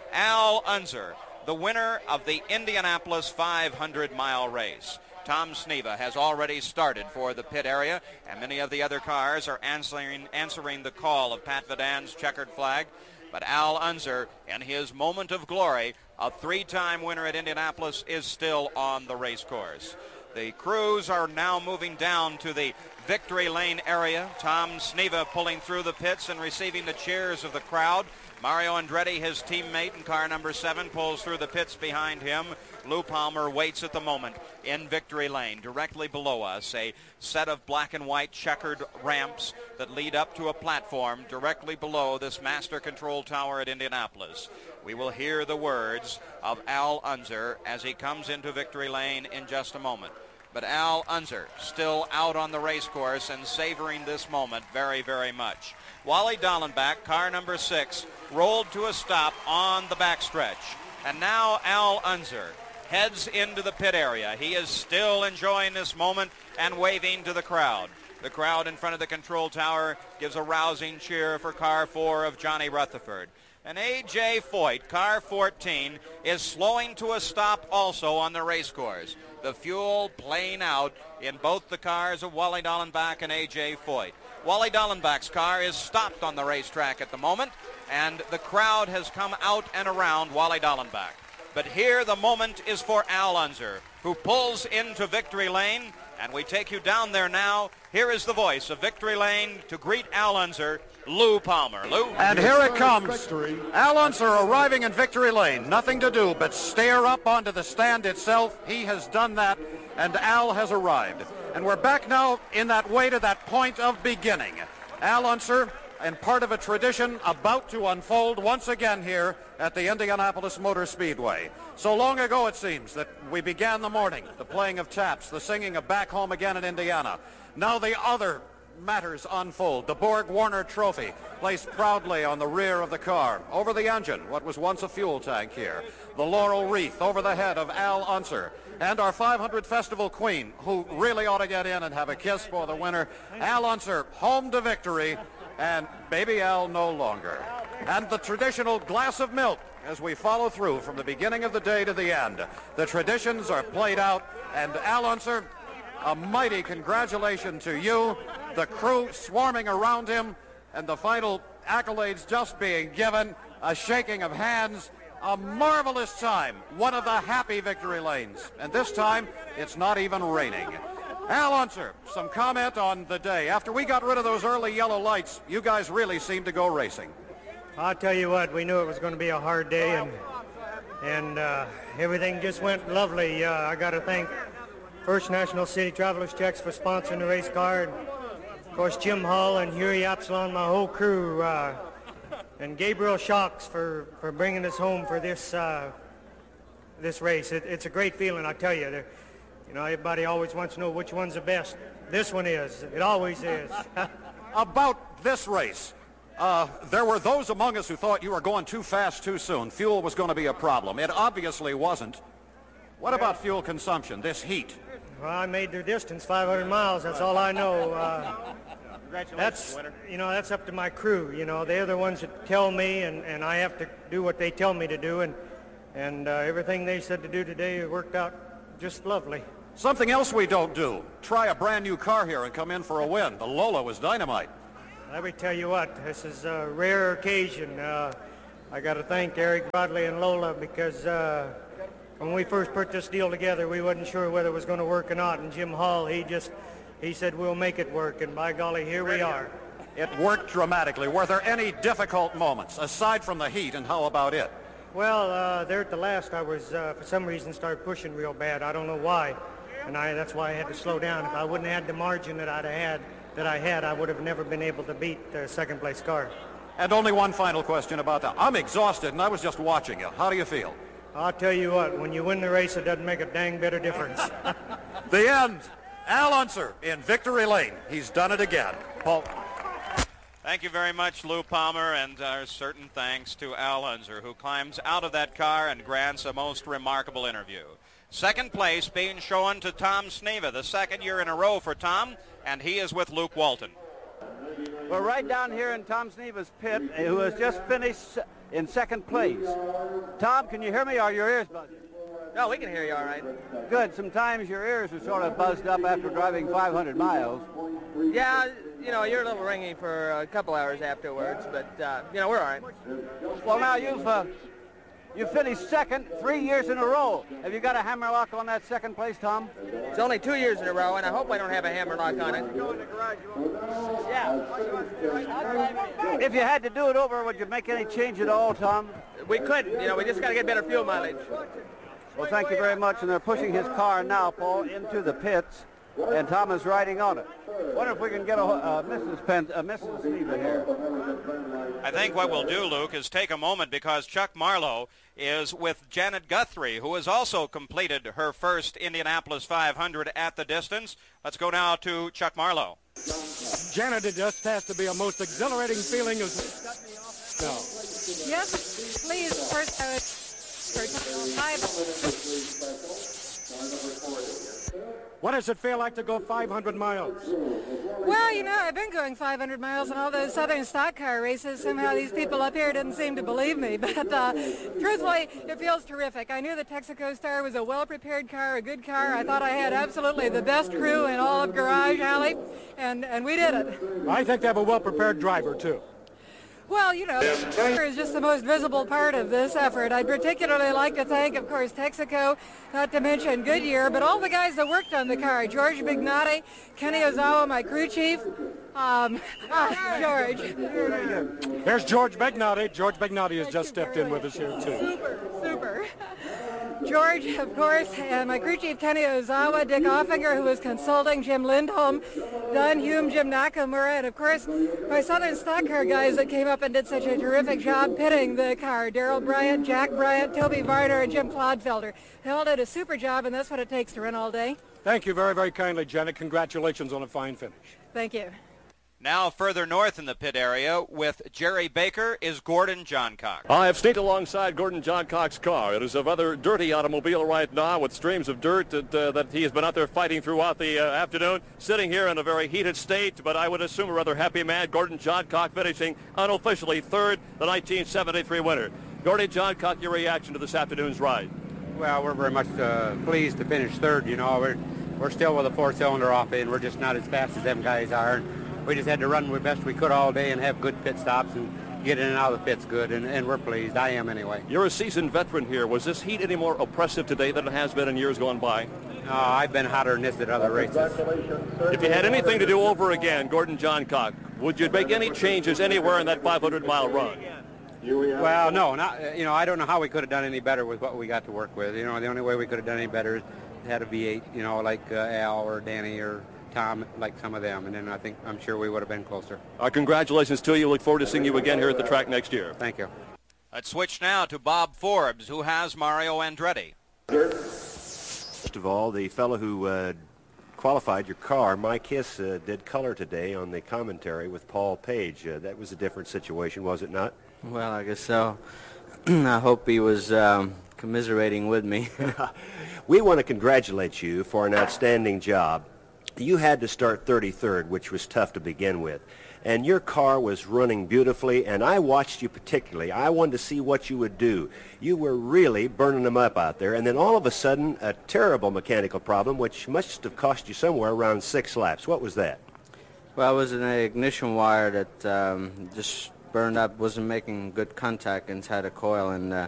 Al Unser, the winner of the Indianapolis 500-mile race. Tom Sneva has already started for the pit area, and many of the other cars are answering the call of Pat Vadan's checkered flag. But Al Unser, in his moment of glory, a 3-time winner at Indianapolis, is still on the race course. The crews are now moving down to the victory lane area. Tom Sneva pulling through the pits and receiving the cheers of the crowd. Mario Andretti, his teammate in car number 7, pulls through the pits behind him. Lou Palmer waits at the moment in victory lane. Directly below us, a set of black and white checkered ramps that lead up to a platform directly below this master control tower at Indianapolis. We will hear the words of Al Unser as he comes into victory lane in just a moment. But Al Unser still out on the race course and savoring this moment very, very much. Wally Dallenbach, car number 6, rolled to a stop on the backstretch. And now Al Unser heads into the pit area. He is still enjoying this moment and waving to the crowd. The crowd in front of the control tower gives a rousing cheer for car 4 of Johnny Rutherford. And A.J. Foyt, car 14, is slowing to a stop also on the race course. The fuel playing out in both the cars of Wally Dallenbach and A.J. Foyt. Wally Dallenbach's car is stopped on the racetrack at the moment, and the crowd has come out and around Wally Dallenbach. But here the moment is for Al Unser, who pulls into victory lane, and we take you down there now. Here is the voice of victory lane to greet Al Unser, Lou Palmer. Lou. And here it comes. Al Unser arriving in victory lane. Nothing to do but stare up onto the stand itself. He has done that, and Al has arrived. And we're back now in that way to that point of beginning. Al Unser, and part of a tradition about to unfold once again here at the Indianapolis Motor Speedway. So long ago, it seems, that we began the morning, the playing of taps, the singing of Back Home Again in Indiana. Now the other matters unfold. The Borg Warner Trophy placed proudly on the rear of the car. Over the engine, what was once a fuel tank here. The laurel wreath over the head of Al Unser. And our 500 Festival Queen, who really ought to get in and have a kiss for the winner. Al Unser, home to victory, and Baby Al no longer. And the traditional glass of milk as we follow through from the beginning of the day to the end. The traditions are played out, and Al Unser, a mighty congratulations to you, the crew swarming around him, and the final accolades just being given, a shaking of hands, a marvelous time, one of the happy victory lanes. And this time, it's not even raining. Al Unser, some comment on the day. After we got rid of those early yellow lights, you guys really seemed to go racing. I'll tell you what, we knew it was going to be a hard day, and everything just went lovely. I got to thank First National City Travelers Checks for sponsoring the race car, and of course Jim Hall and Huey Absalon, my whole crew, and Gabriel Shocks for bringing us home for this this race. It's a great feeling, I tell you. You know, everybody always wants to know which one's the best. This one is. It always is. About this race, there were those among us who thought you were going too fast too soon. Fuel was going to be a problem. It obviously wasn't. What about fuel consumption, this heat? Well, I made their distance 500 miles. That's all I know. Congratulations, winner. You know, that's up to my crew. You know, they're the ones that tell me, and I have to do what they tell me to do. And everything they said to do today worked out just lovely. Something else we don't do. Try a brand new car here and come in for a win. The Lola was dynamite. Let me tell you what, this is a rare occasion. I got to thank Eric Bradley and Lola because when we first put this deal together, we wasn't sure whether it was going to work or not. And Jim Hall, he said, we'll make it work. And by golly, here we are. It worked dramatically. Were there any difficult moments, aside from the heat, and how about it? Well, there at the last, I was, for some reason, started pushing real bad. I don't know why. And that's why I had to slow down. If I wouldn't have had the margin that I had, I would have never been able to beat the second place car. And only one final question about that. I'm exhausted, and I was just watching you. How do you feel? I'll tell you what, when you win the race, it doesn't make a dang bit of difference. The end. Al Unser in victory lane. He's done it again. Paul. Thank you very much, Lou Palmer, and our certain thanks to Al Unser, who climbs out of that car and grants a most remarkable interview. Second place being shown to Tom Sneva, the second year in a row for Tom, and he is with Luke Walton. We're right down here in Tom Sneva's pit, who has just finished in second place. Tom, can you hear me, or are your ears buzzing? No, we can hear you all right. Good. Sometimes your ears are sort of buzzed up after driving 500 miles. Yeah, you know, you're a little ringy for a couple hours afterwards, but, you know, we're all right. Well, now you've finished second 3 years in a row. Have you got a hammerlock on that second place, Tom? It's only 2 years in a row, and I hope I don't have a hammerlock on it. Yeah. If you had to do it over, would you make any change at all, Tom? We could. You know, we just got to get better fuel mileage. Well, thank you very much. And they're pushing his car now, Paul, into the pits, and Tom is riding on it. Wonder if we can get a Mrs. Sneva here. I think what we'll do, Luke, is take a moment because Chuck Marlowe is with Janet Guthrie, who has also completed her first Indianapolis 500 at the distance. Let's go now to Chuck Marlowe. Janet, it just has to be a most exhilarating feeling of... No. Yes, please, first I would... What does it feel like to go 500 miles? Well, you know, I've been going 500 miles in all those Southern stock car races. Somehow these people up here didn't seem to believe me. But truthfully, it feels terrific. I knew the Texaco Star was a well-prepared car, a good car. I thought I had absolutely the best crew in all of Garage Alley, and we did it. I think they have a well-prepared driver, too. Well, you know, the is just the most visible part of this effort. I'd particularly like to thank, of course, Texaco, not to mention Goodyear, but all the guys that worked on the car. George Bignotti, Kenny Ozawa, my crew chief. George. There's George Bignotti. George Bignotti has just stepped in with us here, too. Super. George, of course, and my crew chief, Kenny Ozawa, Dick Offinger, who was consulting, Jim Lindholm, Don Hume, Jim Nakamura, and, of course, my Southern stock car guys that came up and did such a terrific job pitting the car. Darrell Bryant, Jack Bryant, Toby Varner, and Jim Clodfelder. They all did a super job, and that's what it takes to run all day. Thank you very, very kindly, Janet. Congratulations on a fine finish. Thank you. Now further north in the pit area with Jerry Baker is Gordon Johncock. I have stayed alongside Gordon Johncock's car. It is a rather dirty automobile right now with streams of dirt that he has been out there fighting throughout the afternoon, sitting here in a very heated state, but I would assume a rather happy man. Gordon Johncock finishing unofficially third, the 1973 winner. Gordon Johncock, your reaction to this afternoon's ride? Well, we're very much pleased to finish third. You know, we're still with a four-cylinder off it, and we're just not as fast as them guys are. We just had to run the best we could all day and have good pit stops and get in and out of the pits good, and we're pleased. I am anyway. You're a seasoned veteran here. Was this heat any more oppressive today than it has been in years gone by? No, I've been hotter than this at other races. If you had anything to do over again, Gordon Johncock, would you make any changes anywhere in that 500-mile run? Well, no, not. I don't know how we could have done any better with what we got to work with. The only way we could have done any better is had a V8, like Al or Danny or Tom, like some of them, and then I'm sure we would have been closer. Congratulations to you. Look forward to seeing you again here at the track next year. Thank you. Let's switch now to Bob Forbes, who has Mario Andretti. First of all, the fellow who qualified your car, Mike Hiss, did color today on the commentary with Paul Page. That was a different situation, was it not? Well, I guess so. I hope he was commiserating with me. We want to congratulate you for an outstanding job. You had to start 33rd, which was tough to begin with. And your car was running beautifully, and I watched you particularly. I wanted to see what you would do. You were really burning them up out there, and then all of a sudden, a terrible mechanical problem, which must have cost you somewhere around 6 laps. What was that? Well, it was an ignition wire that just burned up, wasn't making good contact inside the coil, and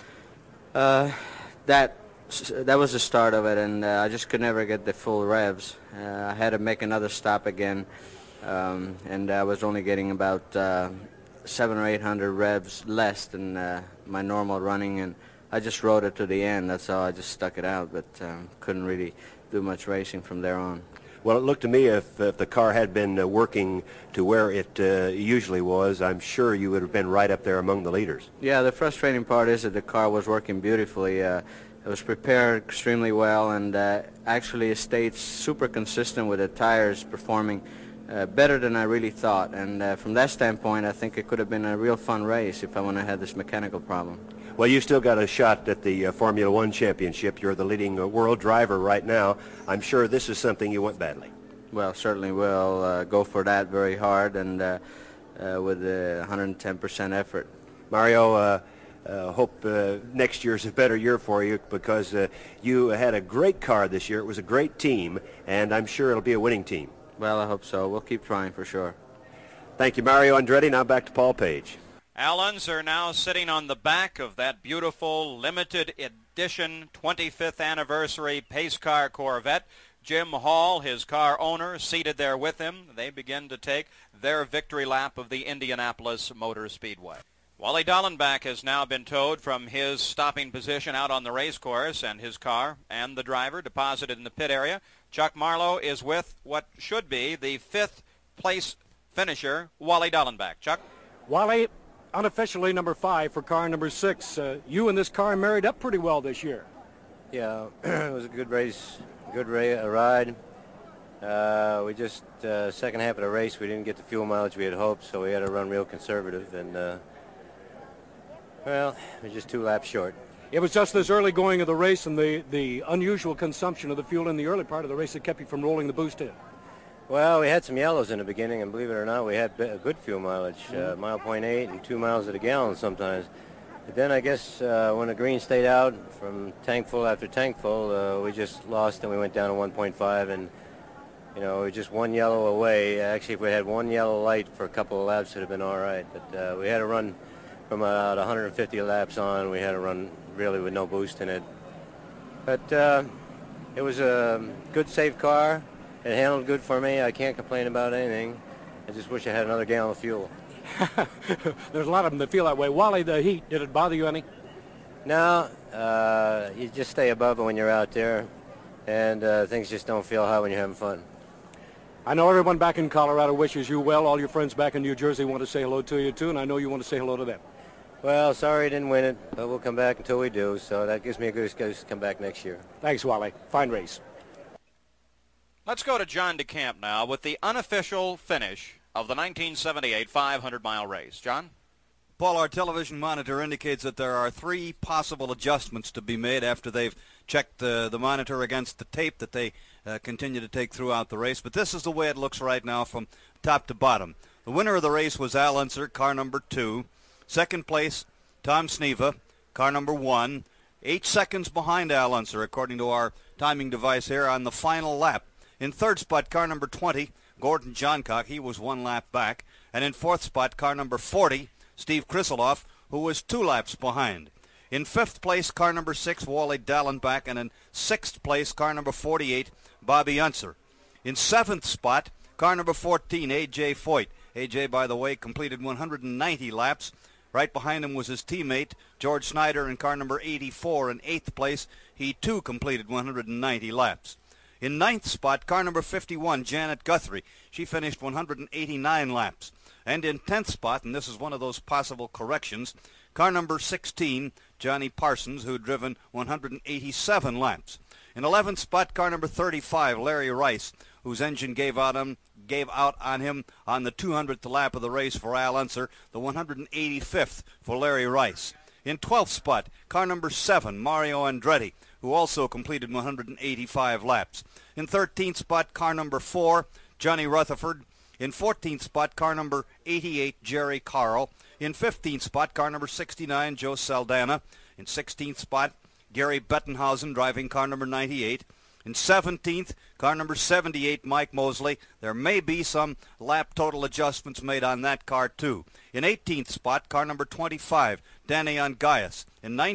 that was the start of it, and I just could never get the full revs. I had to make another stop again, and I was only getting about 700 or 800 revs less than my normal running, and I just rode it to the end. That's all. I just stuck it out, but couldn't really do much racing from there on. Well, it looked to me if the car had been working to where it usually was, I'm sure you would have been right up there among the leaders. Yeah, the frustrating part is that the car was working beautifully. It was prepared extremely well, and actually it stayed super consistent with the tires performing better than I really thought. And from that standpoint, I think it could have been a real fun race if I wouldn't have had this mechanical problem. Well, you still got a shot at the Formula One championship. You're the leading world driver right now. I'm sure this is something you want badly. Well, certainly will go for that very hard and with 110% effort. Mario, hope next year's a better year for you because you had a great car this year. It was a great team, and I'm sure it'll be a winning team. Well, I hope so. We'll keep trying for sure. Thank you, Mario Andretti. Now back to Paul Page. Al Unser now sitting on the back of that beautiful limited edition 25th anniversary pace car Corvette. Jim Hall, his car owner, seated there with him. They begin to take their victory lap of the Indianapolis Motor Speedway. Wally Dallenbach has now been towed from his stopping position out on the race course, and his car and the driver deposited in the pit area. Chuck Marlowe is with what should be the 5th place finisher, Wally Dallenbach. Chuck? Wally, unofficially number 5 for car number 6. You and this car married up pretty well this year. Yeah, it was a good race, ride. We just, second half of the race, we didn't get the fuel mileage we had hoped, so we had to run real conservative, and, well, we're just 2 laps short. It was just this early going of the race and the unusual consumption of the fuel in the early part of the race that kept you from rolling the boost in. Well, we had some yellows in the beginning, and believe it or not, we had a good fuel mileage, mile 0.8 and 2 miles at a gallon sometimes. But then I guess when the green stayed out from tank full after tank full, we just lost and we went down to 1.5, and we were just 1 yellow away. Actually, if we had 1 yellow light for a couple of laps, it would have been all right. But we had to run from about 150 laps on. We had to run really with no boost in it. But it was a good, safe car. It handled good for me. I can't complain about anything. I just wish I had another gallon of fuel. There's a lot of them that feel that way. Wally, the heat, did it bother you any? No. You just stay above it when you're out there, and things just don't feel hot when you're having fun. I know everyone back in Colorado wishes you well. All your friends back in New Jersey want to say hello to you, too, and I know you want to say hello to them. Well, sorry I didn't win it, but we'll come back until we do, so that gives me a good excuse to come back next year. Thanks, Wally. Fine race. Let's go to John DeCamp now with the unofficial finish of the 1978 500-mile race. John? Paul, our television monitor indicates that there are 3 possible adjustments to be made after they've checked the monitor against the tape that they continue to take throughout the race. But this is the way it looks right now from top to bottom. The winner of the race was Al Unser, car number 2. Second place, Tom Sneva, car number 1. 8 seconds behind Al Unser, according to our timing device here, on the final lap. In third spot, car number 20, Gordon Johncock. He was 1 lap back. And in fourth spot, car number 40, Steve Krisiloff, who was 2 laps behind. In 5th place, car number 6, Wally Dallenbach, and in 6th place, car number 48, Bobby Unser. In 7th spot, car number 14, A.J. Foyt. A.J., by the way, completed 190 laps. Right behind him was his teammate, George Snyder, in car number 84 in 8th place. He, too, completed 190 laps. In 9th spot, car number 51, Janet Guthrie. She finished 189 laps. And in 10th spot, and this is one of those possible corrections, car number 16, Johnny Parsons, who had driven 187 laps. In 11th spot, car number 35, Larry Rice, whose engine gave out on him on the 200th lap of the race for Al Unser, the 185th for Larry Rice. In 12th spot, car number 7, Mario Andretti, who also completed 185 laps. In 13th spot, car number 4, Johnny Rutherford. In 14th spot, car number 88, Jerry Carl. In 15th spot, car number 69, Joe Saldana. In 16th spot, Gary Bettenhausen driving car number 98. In 17th, car number 78, Mike Mosley. There may be some lap total adjustments made on that car, too. In 18th spot, car number 25, Danny Ongaias. In